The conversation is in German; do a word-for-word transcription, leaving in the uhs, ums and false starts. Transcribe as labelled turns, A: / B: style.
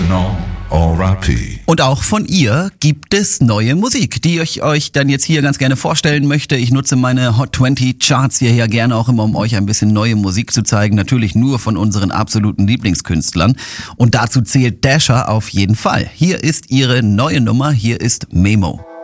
A: Original or R P.
B: Und auch von ihr gibt es neue Musik, die ich euch dann jetzt hier ganz gerne vorstellen möchte. Ich nutze meine Hot zwanzig Charts hierher gerne auch immer, um euch ein bisschen neue Musik zu zeigen. Natürlich nur von unseren absoluten Lieblingskünstlern. Und dazu zählt Dasher auf jeden Fall. Hier ist ihre neue Nummer, hier ist Memo.